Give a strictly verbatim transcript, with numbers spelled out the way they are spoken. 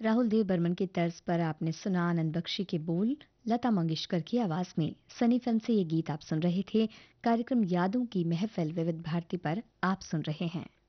राहुल देव बर्मन की तर्ज पर आपने सुना आनंद बख्शी के बोल, लता मंगेशकर की आवाज में सनी फिल्म से ये गीत आप सुन रहे थे। कार्यक्रम यादों की महफिल विविध भारती पर आप सुन रहे हैं।